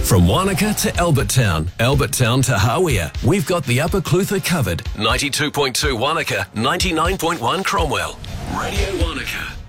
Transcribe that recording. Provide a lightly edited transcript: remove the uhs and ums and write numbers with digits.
From Wanaka to Albertown to Hawea, we've got the Upper Clutha covered. 92.2 Wanaka, 99.1 Cromwell. Radio Wanaka.